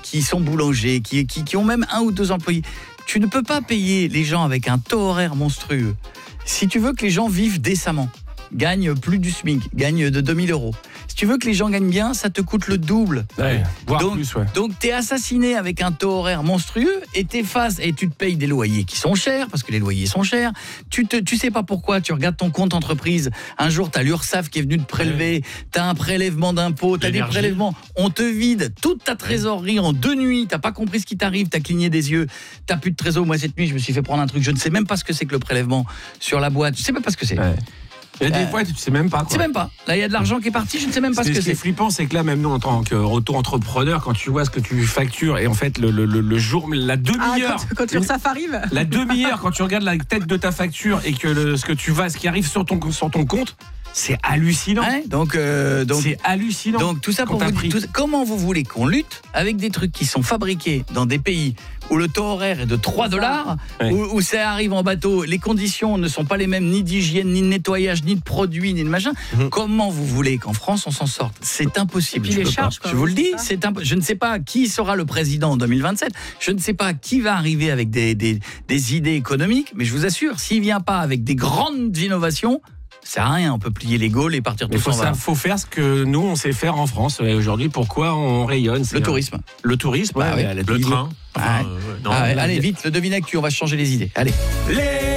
qui sont boulangers, qui ont même 1 ou 2 employés. Tu ne peux pas payer les gens avec un taux horaire monstrueux. Si tu veux que les gens vivent décemment, gagnent plus du SMIC, gagnent de 2000 €. Si tu veux que les gens gagnent bien, ça te coûte le double. Ouais, voire donc, plus, ouais. Donc, t'es assassiné avec un taux horaire monstrueux et tu te payes des loyers qui sont chers, parce que les loyers sont chers. Tu sais pas pourquoi, tu regardes ton compte entreprise. Un jour, t'as l'URSSAF qui est venu te prélever, t'as un prélèvement d'impôts, t'as des prélèvements. On te vide toute ta trésorerie en 2 nuits. T'as pas compris ce qui t'arrive, t'as cligné des yeux. T'as plus de trésor. Moi, cette nuit, je me suis fait prendre un truc. Je ne sais même pas ce que c'est que le prélèvement sur la boîte. Je sais même pas ce que c'est. Ouais. Il y a des fois, tu sais même pas. Tu sais même pas. Là, il y a de l'argent qui est parti, je ne sais même pas ce que c'est. Ce qui est flippant, c'est que là, même nous, en tant qu'auto-entrepreneur, quand tu vois ce que tu factures, et en fait, le jour, la demi-heure. Quand l'URSSAF arrive. La demi-heure, quand tu regardes la tête de ta facture et que ce qui arrive sur ton compte, c'est hallucinant. Ouais, donc c'est hallucinant. Donc tout ça pour vous dire, comment vous voulez qu'on lutte avec des trucs qui sont fabriqués dans des pays où le taux horaire est de 3 $, ouais. où ça arrive en bateau, les conditions ne sont pas les mêmes, ni d'hygiène, ni de nettoyage, ni de produits, ni de machin. Comment vous voulez qu'en France on s'en sorte? C'est impossible. Et puis les charges, je vous le dis, je ne sais pas qui sera le président en 2027, je ne sais pas qui va arriver avec des idées économiques, mais je vous assure, s'il vient pas avec des grandes innovations, ça sert à rien, on peut plier les Gaules et partir tous en vacances. Il faut faire ce que nous on sait faire en France aujourd'hui. Pourquoi on rayonne? Le tourisme. Le tourisme, bah, ouais, oui. le train. Allez, vite, le Devine Actu, on va changer les idées. Allez.